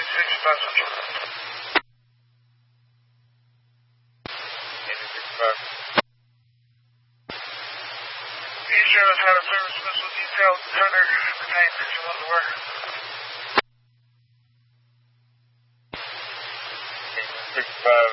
Has had a service special detail turner contained that you want to work. 65